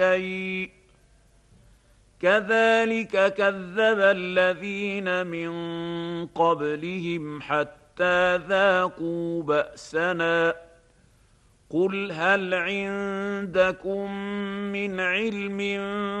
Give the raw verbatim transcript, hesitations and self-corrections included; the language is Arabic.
شيء كذلك كذب الذين من قبلهم حتى ذاقوا بأسنا قل هل عندكم من علم